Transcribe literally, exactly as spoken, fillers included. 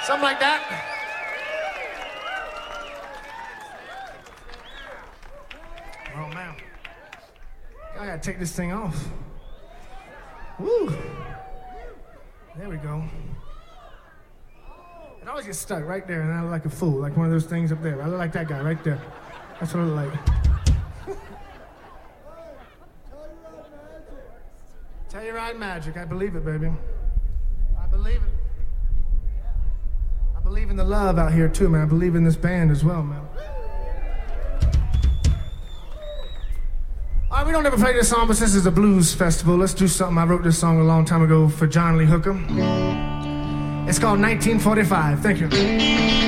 Something like that. Oh, man. I gotta take this thing off. Woo. There we go. It always gets stuck right there, and I look like a fool, like one of those things up there. I look like that guy right there. That's what I look like. Telluride Magic. I believe it, baby. I believe it. I believe in the love out here, too, man. I believe in this band as well, man. All right, we don't ever play this song, but this is a blues festival. Let's do something. I wrote this song a long time ago for John Lee Hooker. It's called nineteen forty-five. Thank you.